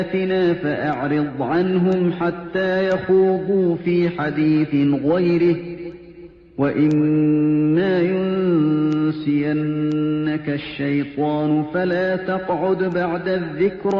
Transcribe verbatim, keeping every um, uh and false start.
فأعرض عنهم حتى يخوضوا في حديث غيره، وإما ينسينك الشيطان فلا تقعد بعد الذكرى